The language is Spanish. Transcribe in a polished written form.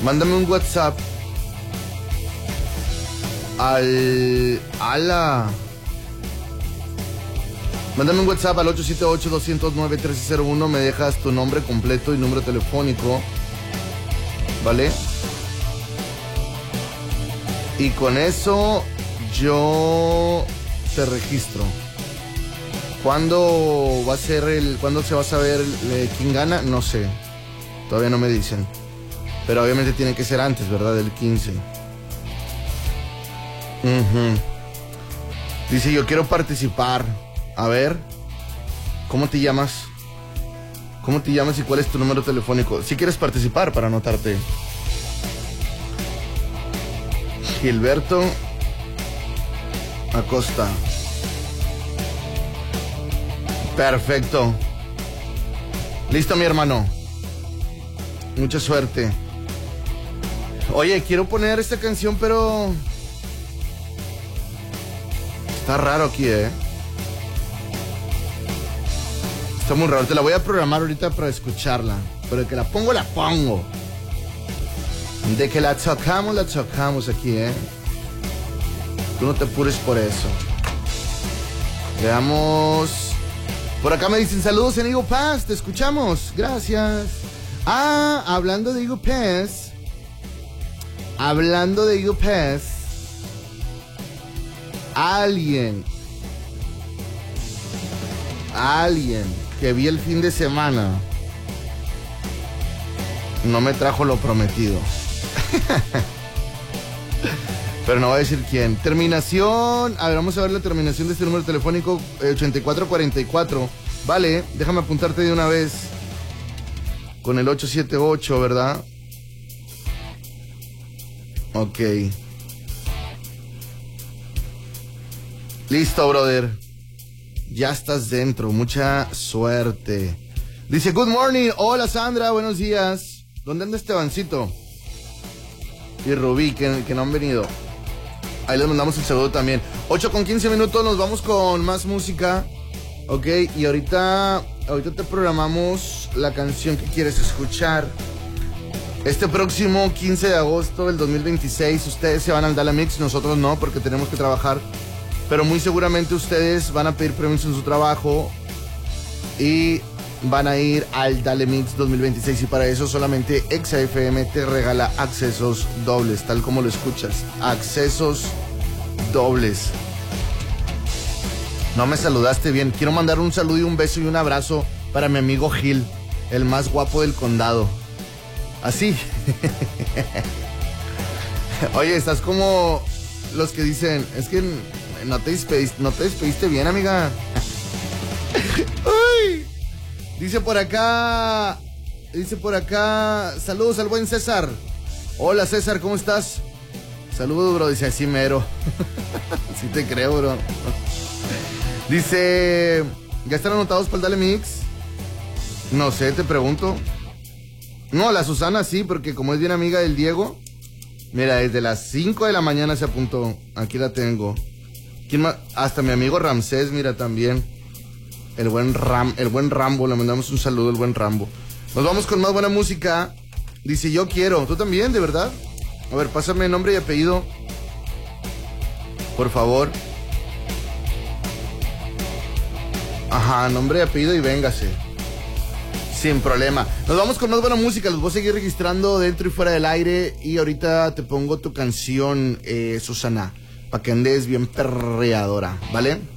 Mándame un WhatsApp Mándame un WhatsApp al 878-209-1301. Me dejas tu nombre completo y número telefónico, ¿vale? Y con eso yo te registro. ¿Cuándo se va a saber quién gana? No sé. Todavía no me dicen. Pero obviamente tiene que ser antes, ¿verdad? Del 15. Dice, yo quiero participar. A ver, ¿cómo te llamas? ¿Cómo te llamas y cuál es tu número telefónico? Si quieres participar para anotarte. Gilberto Acosta. Perfecto. Listo, mi hermano. Mucha suerte. Oye, quiero poner esta canción, pero está raro aquí, Está muy raro. Te la voy a programar ahorita para escucharla. Pero de que la pongo, la pongo. De que la tocamos aquí, Tú no te apures por eso. Veamos. Por acá me dicen saludos en Eagle Pass. Te escuchamos. Gracias. Hablando de Eagle Pass. Alguien que vi el fin de semana no me trajo lo prometido. Pero no voy a decir quién. Terminación. A ver, vamos a ver la terminación de este número telefónico. 8444. Vale, déjame apuntarte de una vez. Con el 878, ¿verdad? Ok. Listo, brother. Ya estás dentro. Mucha suerte. Dice, good morning. Hola, Sandra. Buenos días. ¿Dónde anda Estebancito? Y Rubí, que no han venido. Ahí les mandamos el saludo también. 8:15 minutos. Nos vamos con más música. Ok. Y ahorita te programamos la canción que quieres escuchar. Este próximo 15 de agosto del 2026, ustedes se van al Dale Mix, nosotros no, porque tenemos que trabajar. Pero muy seguramente ustedes van a pedir permiso en su trabajo y van a ir al Dale Mix 2026. Y para eso solamente XFM te regala accesos dobles, tal como lo escuchas. Accesos dobles. No me saludaste bien. Quiero mandar un saludo y un beso y un abrazo para mi amigo Gil, el más guapo del condado. Así. Oye, estás como los que dicen, es que no te despediste bien, amiga. Uy. Dice por acá, saludos al buen César. Hola, César, ¿cómo estás? Saludos, bro, dice así mero. Sí te creo, bro. Dice, ¿ya están anotados para el Dale Mix? No sé, te pregunto. No, la Susana sí, porque como es bien amiga del Diego, mira, desde las 5 de la mañana se apuntó. Aquí la tengo. ¿Quién más? Hasta mi amigo Ramsés, mira, también. El buen Rambo, le mandamos un saludo al buen Rambo. Nos vamos con más buena música. Dice, yo quiero. ¿Tú también, de verdad? A ver, pásame nombre y apellido, por favor. Ajá, nombre y apellido y véngase. Sin problema. Nos vamos con más buena música. Los voy a seguir registrando dentro y fuera del aire. Y ahorita te pongo tu canción, Susana, para que andes bien perreadora, ¿vale?